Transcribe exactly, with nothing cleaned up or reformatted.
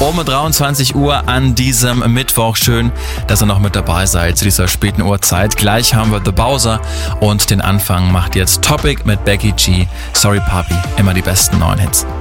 Um dreiundzwanzig Uhr an diesem Mittwoch. Schön, dass ihr noch mit dabei seid zu dieser späten Uhrzeit. Gleich haben wir The Bowser und den Anfang macht jetzt Topic mit Becky G. Sorry Papi, immer die besten neuen Hits.